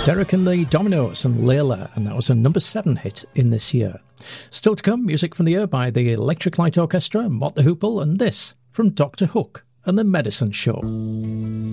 Derek and the Dominoes and Layla, and that was a number 7 hit in this year. Still to come, music from the year by the Electric Light Orchestra, Mott the Hoople, and this from Dr. Hook and the Medicine Show.